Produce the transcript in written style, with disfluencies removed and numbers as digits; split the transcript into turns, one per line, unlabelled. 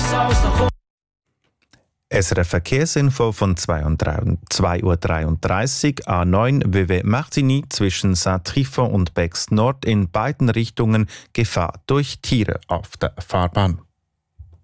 SRF Verkehrsinfo von 2:33 Uhr. A9 WW Martigny zwischen Saint-Trifon und Bex Nord in beiden Richtungen Gefahr durch Tiere auf der Fahrbahn.